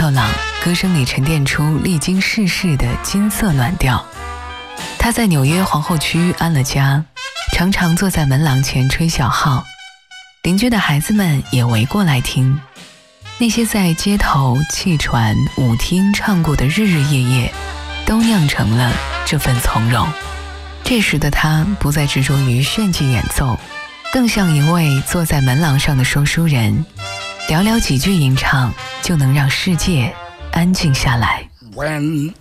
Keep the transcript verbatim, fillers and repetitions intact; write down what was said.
透朗，歌声里沉淀出历经世事的金色暖调。他在纽约皇后区安了家，常常坐在门廊前吹小号，邻居的孩子们也围过来听。那些在街头、汽船、舞厅唱过的日日夜夜，都酿成了这份从容。这时的他不再执着于炫技演奏，更像一位坐在门廊上的说书人，寥寥几句吟唱就能让世界安静下来。 When